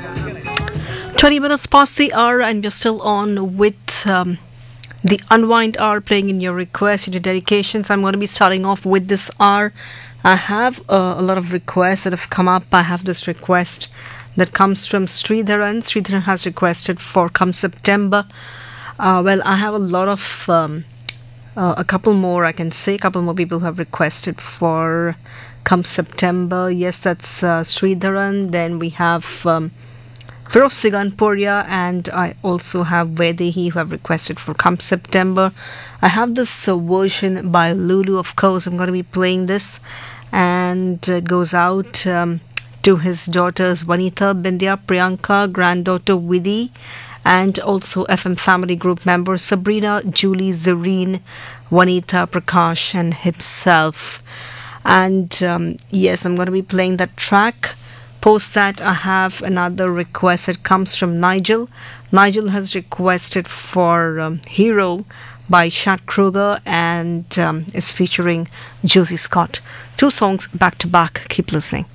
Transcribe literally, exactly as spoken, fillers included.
twenty minutes past the hour, and we're still on with um, the Unwind Hour, playing in your requests, your dedications. I'm going to be starting off with this hour. I have uh, a lot of requests that have come up. I have this request that comes from Sridharan. Sridharan has requested for Come September. Uh, well, I have a lot of, um, uh, a couple more, I can say, a couple more people who have requested for Come September. Yes, that's uh, Sridharan. Then we have um, Feroz Siganpuria, and I also have Vedehi who have requested for Come September. I have this uh, version by Lulu, of course. I'm going to be playing this, and it goes out um, to his daughters Vanita, Bindya, Priyanka, granddaughter Vidhi, and also F M Family Group members Sabrina, Julie, Zareen, Vanita, Prakash, and himself. And um, yes, I'm going to be playing that track. Post that, I have another request that comes from Nigel. Nigel has requested for um, Hero by Chad Kroeger, and um, is featuring Josie Scott. Two songs back to back. Keep listening.